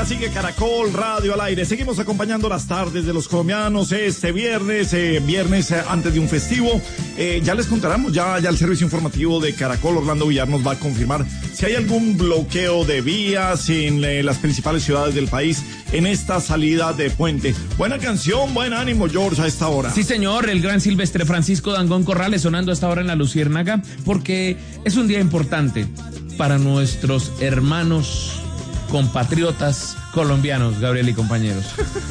sigue Caracol Radio al aire. Seguimos acompañando las tardes de los colombianos este viernes, antes de un festivo. Ya les contaremos, ya el servicio informativo de Caracol, Orlando Villar, nos va a confirmar si hay algún bloqueo de vías en las principales ciudades del país en esta salida de puente. Buena canción, buen ánimo, George, a esta hora. Sí, señor, el gran Silvestre Francisco Dangond Corrales sonando a esta hora en La Luciérnaga, porque es un día importante para nuestros hermanos compatriotas colomdianos, Gabriel y compañeros.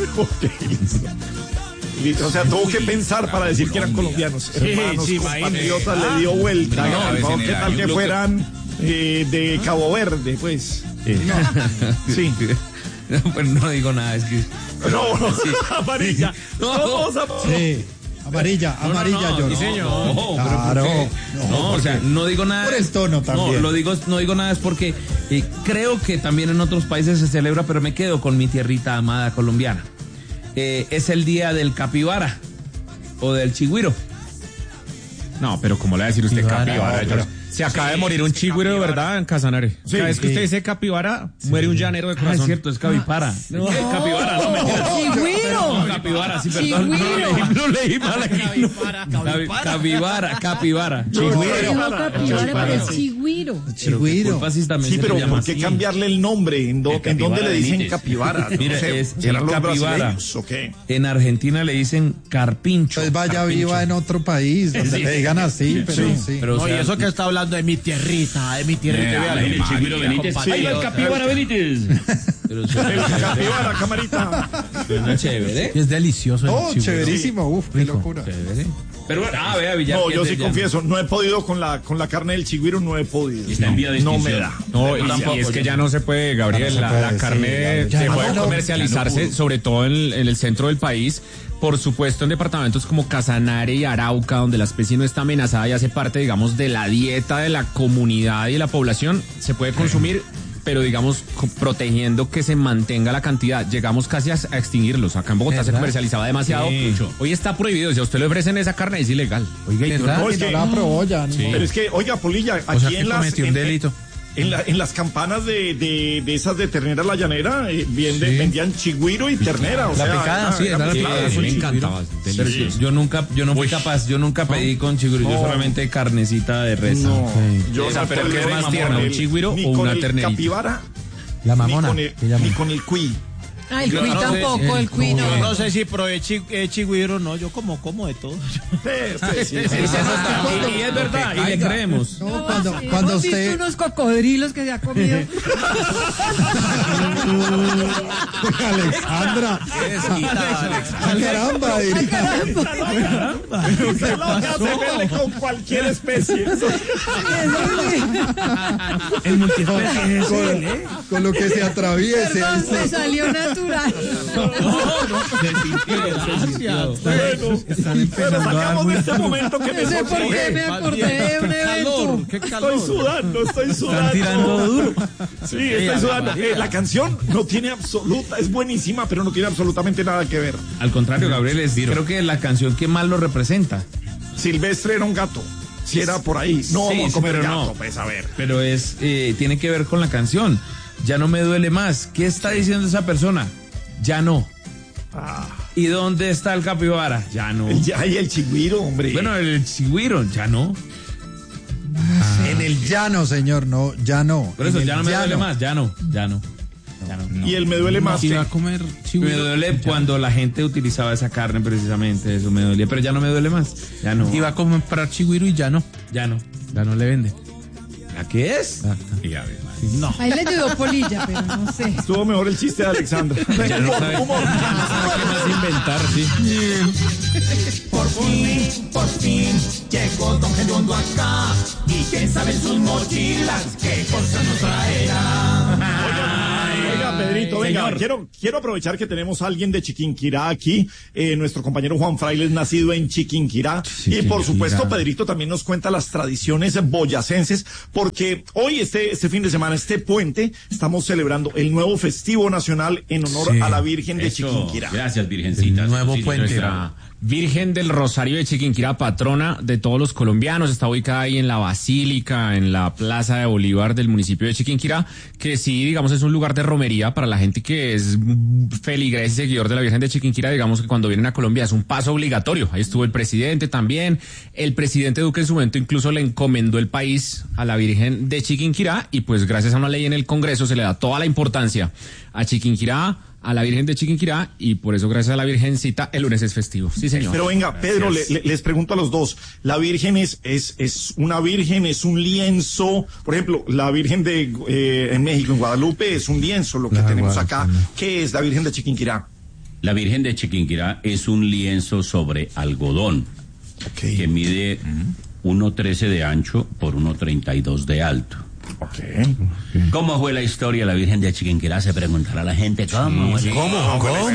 O sea, tuvo que pensar para decir que eran colombianos. Hermanos, compatriotas, le dio vuelta. ¿Qué tal que fueran de Cabo Verde, pues? Sí. Pues no digo nada, es que... No, sí. Amarilla. Sí. Amarilla, yo. Sí, señor. Claro. O sea, no digo nada. Por el tono también. No digo nada es porque creo que también en otros países se celebra, pero me quedo con mi tierrita amada colombiana. Es el día del capibara o del chigüiro. No, pero ¿cómo le va a decir usted capibara? Se acaba de morir un chigüiro de verdad en Casanare. Cada vez que usted dice capibara, muere un llanero de corazón. Es cierto, es capibara. Capibara, no me ¡Chigüiro! Capibara, sí, perdón. No leí mal aquí. Capibara. Chigüiro. No, capibara, pero es chigüiro. Chigüiro. Sí, pero ¿por qué cambiarle el nombre? ¿En dónde le dicen capibara? Mira, es el capibara. ¿O qué? En Argentina le dicen carpincho. Entonces vaya viva en otro país donde le digan así, pero sí. Pero, no, y eso que está hablando de mi tierrita, el Chigüiro Benítez. ¡Ahí va el capibara Benítez! El capibara, camarita. Suena chévere. Es delicioso. Oh, chéverísimo. Uf, qué locura. Chévere. Pero bueno, vea, Villar. No, yo sí confieso, no he podido con la carne del chigüiro, no he podido. Está en vía de no me da. No, y es que ya no se puede, Gabriel, la carne dejó de comercializarse, sobre todo en el centro del país. Por supuesto, en departamentos como Casanare y Arauca, donde la especie no está amenazada y hace parte, digamos, de la dieta de la comunidad y la población, se puede consumir, pero digamos, protegiendo que se mantenga la cantidad. Llegamos casi a extinguirlos. Acá en Bogotá se comercializaba demasiado. Hoy está prohibido. Si a usted le ofrecen esa carne, es ilegal. Oiga, no, es que la probó ya. Sí. Pero es que, oiga, Polilla, aquí cometió un delito. En las campanas de esas de ternera la llanera, vendían chigüiro y ternera. O sea, picada, sí, era la picada. Me encantaba. Yo no fui capaz, yo nunca pedí con chigüiro, yo solamente carnecita de res. No, pero ¿qué es más tierno, un chigüiro o una ternerita? Capibara, la mamona. Ni con el cuy. Ay, el cuy tampoco, el cuy no. No sé si probé chigüiro, no, yo como de todo. Sí. Y es verdad, y le creemos. No, cuando Hemos usted... visto unos cocodrilos que se ha comido. Alexandra. Caramba, Usted lo que hace verle con cualquier especie. El multiespecie es con lo que se atraviese. Perdón, me salió natural. Bueno, pero sacamos de este momento que me No sé por qué me acordé de un evento. Estoy sudando. Están tirando duro. Sí, estoy sudando. La canción no tiene es buenísima, pero no tiene absolutamente nada que ver. Al contrario, Gabriel, creo que la canción que más lo representa. Silvestre era un gato. Si era por ahí. No vamos a comer pero gato, no. pues a ver. Pero tiene que ver con la canción. Ya no me duele más. ¿Qué está diciendo esa persona? Ya no. ¿Y dónde está el capibara? Ya no. Y el chigüiro, hombre. Bueno, el chigüiro, ya no. En el llano, señor, no, ya no. Por eso, En ya el no me duele llano. más, ya no. Y él me duele más. Si que va a comer Me chigüiro. duele cuando la gente utilizaba esa carne, precisamente, eso me dolía, pero ya no me duele más. Ya no. Iba a comprar chigüiro y ya no le vende. ¿A qué es? No. Ahí le ayudó Polilla, pero no sé. estuvo mejor el chiste de Alexandra. Ya no sabe qué más inventar, sí. Por fin, llegó Don Gediondo acá. Y quién sabe en sus mochilas qué cosas nos traerá. Oiga, Pedrito, venga, quiero aprovechar que tenemos a alguien de Chiquinquirá aquí, nuestro compañero Juan Frailes, nacido en Chiquinquirá, y por supuesto, Pedrito también nos cuenta las tradiciones boyacenses, porque hoy, este fin de semana, este puente, estamos celebrando el nuevo festivo nacional en honor a la Virgen de Chiquinquirá. Gracias, Virgencita. El nuevo puente. Nuestra Virgen del Rosario de Chiquinquirá, patrona de todos los colombianos, está ubicada ahí en la Basílica, en la Plaza de Bolívar del municipio de Chiquinquirá, que sí, digamos, es un lugar de romería para la gente que es feligres y seguidor de la Virgen de Chiquinquirá. Digamos que cuando vienen a Colombia es un paso obligatorio. Ahí estuvo el presidente también. El presidente Duque en su momento incluso le encomendó el país a la Virgen de Chiquinquirá, y pues gracias a una ley en el Congreso se le da toda la importancia a Chiquinquirá, a la Virgen de Chiquinquirá, y por eso gracias a la Virgencita el lunes es festivo. Sí, señor. Pero venga, Pedro, les pregunto a los dos, ¿la Virgen es una virgen, es un lienzo? Por ejemplo, la Virgen de en México, en Guadalupe, es un lienzo, lo que tenemos acá. ¿Qué es la Virgen de Chiquinquirá? La Virgen de Chiquinquirá es un lienzo sobre algodón, que mide 1.13 de ancho por 1.32 de alto. ¿Cómo fue la historia de la Virgen de Chiquinquirá? Se preguntará la gente. ¿Cómo? ¿Cómo?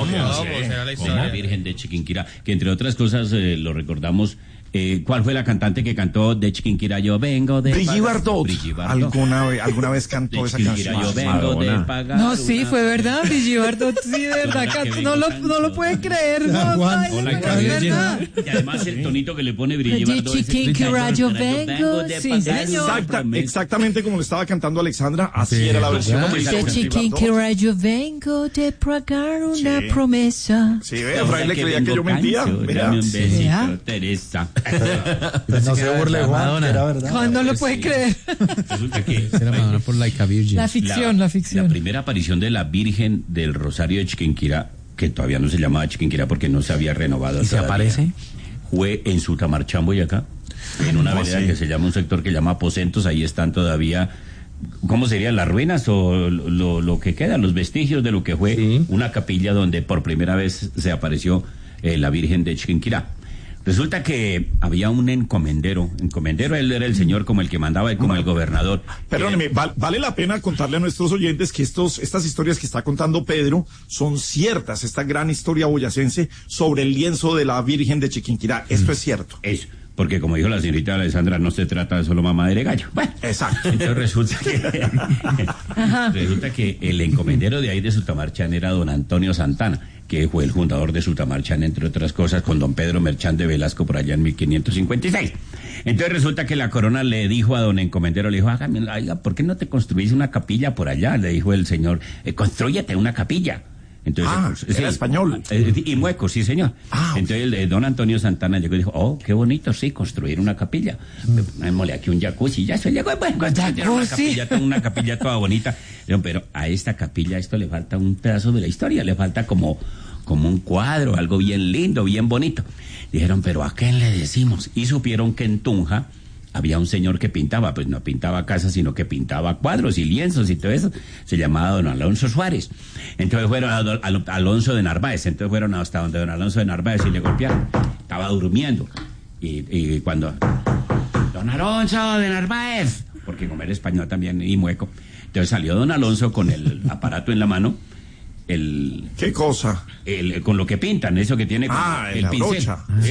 La Virgen de Chiquinquirá, que entre otras cosas lo recordamos. ¿Cuál fue la cantante que cantó de Chiquinquirá? Yo vengo de Brigitte Bardot. ¿Alguna vez cantó de esa Chiquinquirá, canción? yo vengo de pagar. No, sí, fue verdad, Brigitte Bardot, sí, de verdad, no lo puede creer, no, es verdad. Y además el tonito que le pone Brigitte Bardot. De Chiquinquirá yo vengo, sí, señor. Exactamente como le estaba cantando Alexandra, así era la versión. De Chiquinquirá yo vengo de pagar una promesa. Sí, vea, Fraile creía que yo mentía. Dame un besito, Teresa. No se burle, Juan, que era verdad. Juan no lo puede creer. Resulta que Era Madonna por Like a Virgin. La ficción. La primera aparición de la Virgen del Rosario de Chiquinquirá, que todavía no se llamaba Chiquinquirá porque no se había renovado. ¿Y se aparece? Fue en Sutamarchán, Boyacá, en una vereda que se llama, un sector que se llama Aposentos. Ahí están todavía, ¿cómo serían? Las ruinas o lo que queda, los vestigios de lo que fue una capilla donde por primera vez se apareció la Virgen de Chiquinquirá. Resulta que había un encomendero, él era el señor como el que mandaba, como el gobernador. Perdóneme, vale la pena contarle a nuestros oyentes que estas historias que está contando Pedro son ciertas, esta gran historia boyacense sobre el lienzo de la Virgen de Chiquinquirá. Esto es cierto. Eso, porque como dijo la señorita Alessandra, no se trata de solo mamadera de gallo. Bueno, exacto. Entonces resulta que el encomendero de ahí de Sutamarchán era don Antonio Santana, que fue el fundador de Sutamarchán, entre otras cosas, con don Pedro Merchán de Velasco por allá en 1556. Entonces resulta que la corona le dijo a don encomendero, le dijo, oiga, ¿por qué no te construís una capilla por allá? Le dijo el señor, construyete una capilla. Entonces, era español. Y mueco, sí, señor. Entonces don Antonio Santana llegó y dijo, oh, qué bonito, sí, construir una capilla. Démosle aquí un jacuzzi, ya se llegó, bueno, una capilla toda bonita. Pero a esta capilla esto le falta un pedazo de la historia, le falta como un cuadro, algo bien lindo, bien bonito. Dijeron, pero ¿a quién le decimos? Y supieron que en Tunja había un señor que pintaba, pues no pintaba casas, sino que pintaba cuadros y lienzos y todo eso. Se llamaba don Alonso Suárez. Entonces fueron a Alonso de Narváez. Entonces fueron hasta donde don Alonso de Narváez y le golpearon. Estaba durmiendo. Y cuando... Don Alonso de Narváez, porque como era español también y mueco. Entonces salió don Alonso con el aparato en la mano. ¿Qué cosa? Con lo que pintan, eso que tiene el pincel.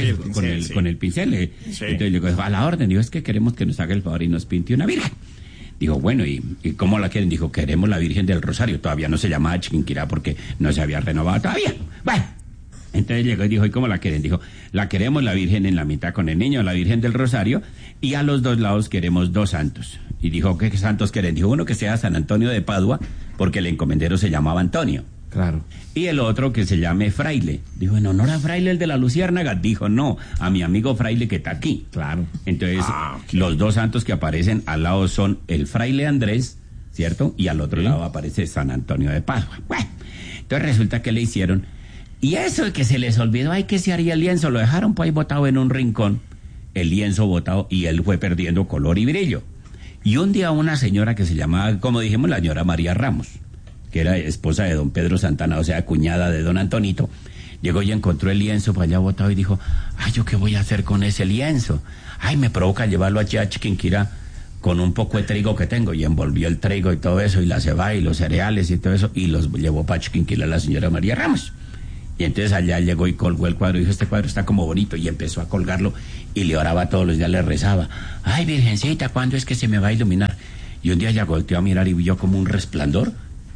Con el pincel. Sí. Entonces le digo, a la orden. Digo, es que queremos que nos haga el favor y nos pinte una virgen. Dijo, bueno, ¿y cómo la quieren? Dijo, queremos la Virgen del Rosario. Todavía no se llamaba Chiquinquirá porque no se había renovado todavía. Bueno, entonces llegó y dijo, ¿y cómo la quieren? Dijo, la queremos la Virgen en la mitad con el niño, la Virgen del Rosario, y a los dos lados queremos dos santos. Y dijo, ¿qué santos quieren? Dijo, uno que sea San Antonio de Padua, porque el encomendero se llamaba Antonio. Claro. Y el otro que se llame Fraile. Dijo, en honor a Fraile, el de la Luciérnaga. Dijo, no, a mi amigo Fraile que está aquí. Claro. Entonces, los dos santos que aparecen al lado son el Fraile Andrés, ¿cierto? Y al otro lado aparece San Antonio de Padua. Bueno, entonces resulta que le hicieron, y eso que se les olvidó, ay, que se haría el lienzo, lo dejaron pues ahí botado en un rincón, el lienzo botado, y él fue perdiendo color y brillo. Y un día una señora que se llamaba, como dijimos, la señora María Ramos, que era esposa de don Pedro Santana, o sea, cuñada de don Antonito, llegó y encontró el lienzo para allá botado y dijo, ay, ¿yo qué voy a hacer con ese lienzo? Ay, me provoca llevarlo allí a Chiquinquirá con un poco de trigo que tengo, y envolvió el trigo y todo eso, y la cebada y los cereales y todo eso, y los llevó para Chiquinquirá la señora María Ramos. Y entonces allá llegó y colgó el cuadro y dijo, este cuadro está como bonito, y empezó a colgarlo y le oraba todos los días, le rezaba, ay, Virgencita, ¿cuándo es que se me va a iluminar? Y un día ya volteó a mirar y vio como un resplandor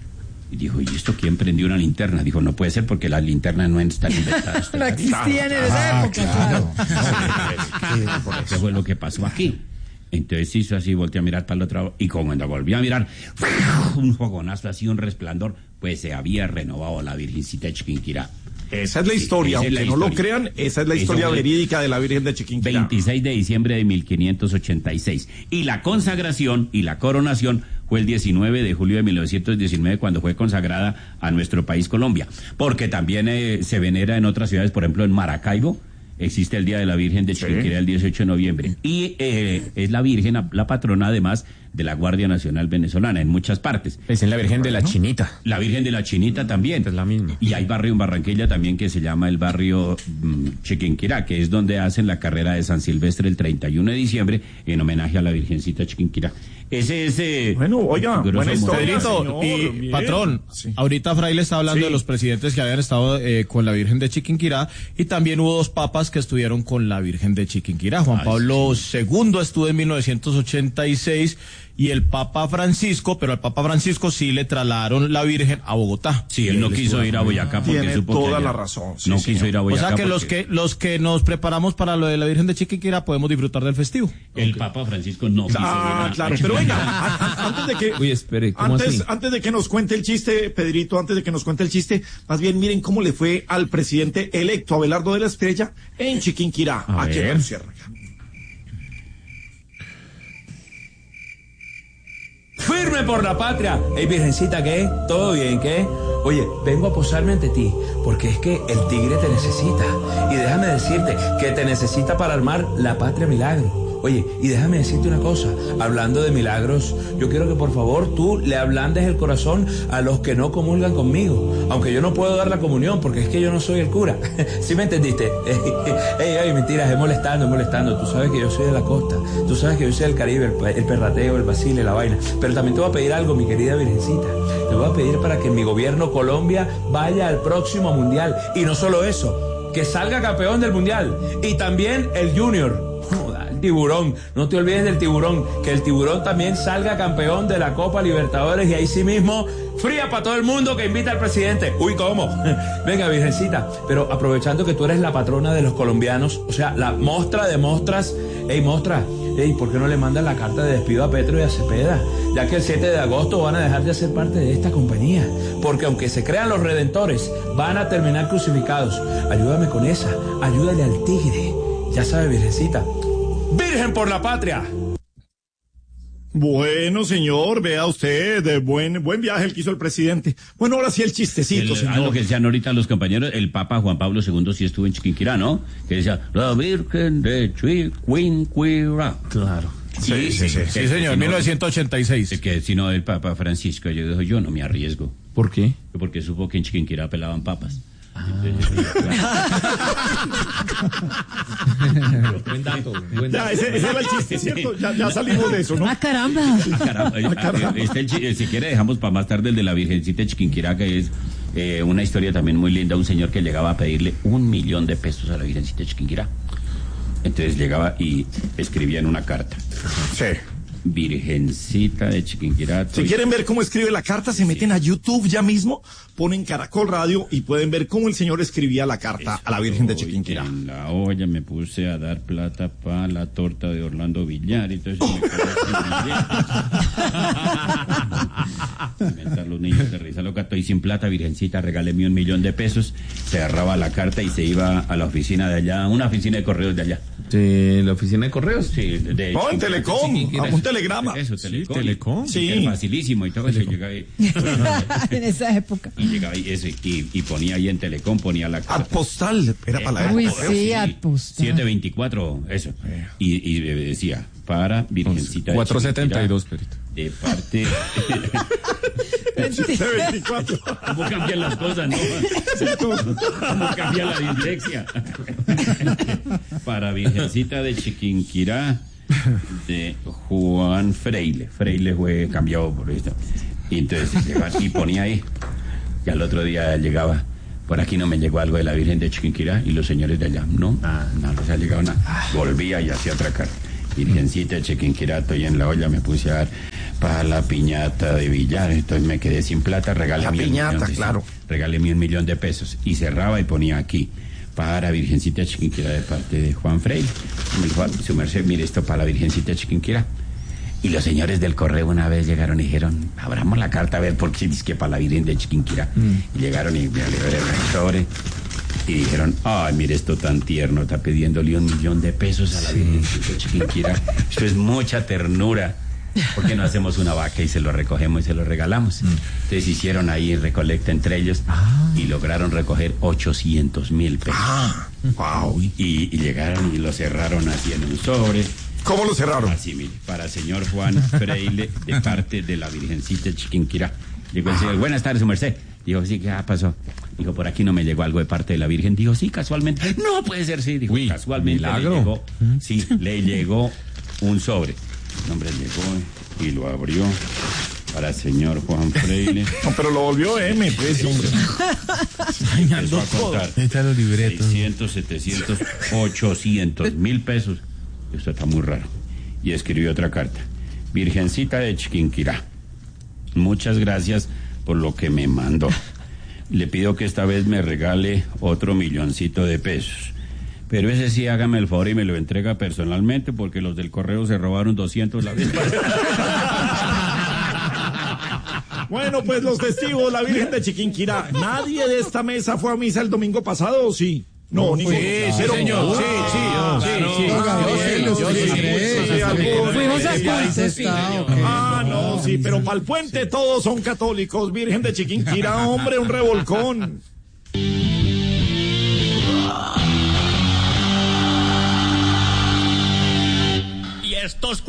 Y dijo, ¿y esto quién prendió una linterna? Dijo, no puede ser porque las linternas no están inventadas. No existían en esa época, claro. Eso fue lo que pasó aquí. Entonces hizo así, volteó a mirar para el otro lado, y cuando volvió a mirar, un fogonazo así, un resplandor, pues se había renovado la Virgencita de Chiquinquirá. Esa es la historia, aunque no lo crean, esa es la historia verídica de la Virgen de Chiquinquirá. 26 de diciembre de 1586. Y la consagración y la coronación fue el 19 de julio de 1919, cuando fue consagrada a nuestro país Colombia. Porque también se venera en otras ciudades, por ejemplo en Maracaibo, existe el Día de la Virgen de Chiquinquirá el 18 de noviembre. Y es la Virgen, la patrona además de la Guardia Nacional Venezolana en muchas partes. Es en la Virgen de la Chinita. La Virgen de la Chinita también. Es la misma. Y hay barrio en Barranquilla también que se llama el barrio Chiquinquirá, que es donde hacen la carrera de San Silvestre el 31 de diciembre en homenaje a la Virgencita Chiquinquirá. Ese es... bueno, oiga, buena historia, Pedrito, y bien. patrón, Sí. Ahorita Fraile está hablando Sí. de los presidentes que habían estado con la Virgen de Chiquinquirá, y también hubo 2 papas que estuvieron con la Virgen de Chiquinquirá. Juan Pablo II estuvo en 1986 y el Papa Francisco, pero al Papa Francisco sí le trasladaron la Virgen a Bogotá. Sí, él no quiso ir a Boyacá porque Tiene supo que toda allá la razón, sí, no señor. quiso ir a O Boyacá. sea que porque los que nos preparamos para lo de la Virgen de Chiquinquirá podemos disfrutar del festivo. el Papa Francisco no quiso ir a... Claro, pero venga, antes de que... Uy, espere, ¿cómo así? Antes de que nos cuente el chiste, Pedrito, antes de que nos cuente el chiste, más bien miren cómo le fue al presidente electo Abelardo de la Estrella en Chiquinquirá, A aquí en ver. la Luciérnaga. Firme por la patria. Ey, Virgencita, ¿qué? ¿Todo bien, qué? Oye, vengo a posarme ante ti, porque es que el tigre te necesita. Y déjame decirte que te necesita para armar la patria milagro. Oye, y déjame decirte una cosa, hablando de milagros, yo quiero que por favor tú le ablandes el corazón a los que no comulgan conmigo, aunque yo no puedo dar la comunión porque es que yo no soy el cura. ¿Sí me entendiste? Ey, mentiras, es molestando. Tú sabes que yo soy de la costa, tú sabes que yo soy del Caribe, el perrateo, el vacile, la vaina. Pero también te voy a pedir algo, mi querida Virgencita. Te voy a pedir para que mi gobierno Colombia vaya al próximo mundial. Y no solo eso, que salga campeón del mundial. Y también el Junior. Tiburón, no te olvides del tiburón, que el tiburón también salga campeón de la Copa Libertadores, y ahí sí mismo fría para todo el mundo que invita al presidente. Uy, ¿cómo? Venga, Virgencita, pero aprovechando que tú eres la patrona de los colombianos, o sea, la mostra de mostras. Ey, mostra, ¿por qué no le mandan la carta de despido a Petro y a Cepeda? Ya que el 7 de agosto van a dejar de ser parte de esta compañía, porque aunque se crean los redentores, van a terminar crucificados. Ayúdame con esa, ayúdale al tigre. Ya sabe, Virgencita, Virgen por la patria. Bueno, señor, vea usted, buen viaje el que hizo el presidente. Bueno, ahora sí el chistecito, señor. Lo que decían ahorita los compañeros, el Papa Juan Pablo II sí estuvo en Chiquinquirá, ¿no? Que decía, la Virgen de Chiquinquirá. Claro. Sí, señor, 1986. Que si no el Papa Francisco, yo no me arriesgo. ¿Por qué? Porque supo que en Chiquinquirá pelaban papas. Buen dato. Ya, ese era el chiste, ¿cierto? Ya salimos de eso, ¿no? ¡Ah, caramba! Caramba. Si quiere dejamos para más tarde el de la Virgencita de Chiquinquirá, que es una historia también muy linda. Un señor que llegaba a pedirle $1.000.000 a la Virgencita de Chiquinquirá. Entonces llegaba y escribía en una carta: Sí. Virgencita de Chiquinquirá. Si quieren ver cómo escribe la carta, se meten a YouTube ya mismo, ponen Caracol Radio y pueden ver cómo el señor escribía la carta a la Virgen de Chiquinquirá. En la olla me puse a dar plata para la torta de Orlando Villar, y entonces me quedé sin inventar los niños de risa loca. Estoy sin plata, Virgencita, regáleme $1.000.000. Se agarraba la carta y se iba a la oficina de allá, una oficina de correos de allá. ¿De la oficina de correos? Sí, No, en Telecom, un telegrama. Eso, Telecom. Sí, Telecom. Sí. Era facilísimo y todo eso. Llegaba ahí, En esa época. y llegaba ahí eso, y ponía ahí en Telecom, ponía la carta. Ad postal, era para la Uy, época. sí, ad postal. 724, eso. Y decía, para Virgencita de 472, Chiquinquirá, Perito. de parte... 24. ¿Cómo cambian las cosas, no? ¿Cómo cambia la dislexia? Para Virgencita de Chiquinquirá, de Juan Freile. Freile fue cambiado por esto. Y entonces llegaba y ponía ahí. Y al otro día llegaba: por aquí no me llegó algo de la Virgen de Chiquinquirá. Y los señores de allá, no, no les ha llegado nada. Volvía y hacía otra carta. Virgencita de Chiquinquirá, estoy en la olla, me puse a dar para la piñata de billar, entonces me quedé sin plata, regáleme regáleme $1.000.000 de pesos. Y cerraba y ponía aquí, para Virgencita de Chiquinquirá de parte de Juan Freire. Me dijo, su merced, mire esto para la Virgencita de Chiquinquirá. Y los señores del correo una vez llegaron y dijeron, abramos la carta a ver por qué dice que para la Virgen de Chiquinquirá. Y llegaron y me abrieron el sobre y dijeron, ay, mire esto tan tierno, está pidiéndole $1.000.000 de pesos a la Virgencita de Chiquinquirá. Esto es mucha ternura. ¿Por qué no hacemos una vaca y se lo recogemos y se lo regalamos? Entonces hicieron ahí recolecta entre ellos y lograron recoger 800.000 pesos. Wow. Y llegaron y lo cerraron así en un sobre. ¿Cómo lo cerraron? Así, mire, para el señor Juan Freile, de parte de la Virgencita de Chiquinquirá. Llegó el señor, buenas tardes, su merced. Dijo, sí, ¿qué pasó? Dijo, por aquí no me llegó algo de parte de la Virgen. Dijo, sí, casualmente. No puede ser, sí. Dijo, casualmente milagro. le llegó un sobre. El hombre llegó y lo abrió para el señor Juan Freile. No, pero lo volvió M, pues, hombre. Empezó a contar. Está los libretos. 600, 700, 800.000 pesos. Esto está muy raro. Y escribió otra carta. Virgencita de Chiquinquirá, muchas gracias por lo que me mandó. Le pido que esta vez me regale otro $1.000.000 de pesos. Pero ese sí, hágame el favor y me lo entrega personalmente, porque los del correo se robaron 200 la vez. Bueno, pues los festivos, la Virgen de Chiquinquirá. ¿Nadie de esta mesa fue a misa el domingo pasado o sí? No, ninguno. Sí, señor. Fuimos a cultos. No, sí, pero para el puente todos son católicos. Virgen de Chiquinquirá, hombre, un revolcón. Y estos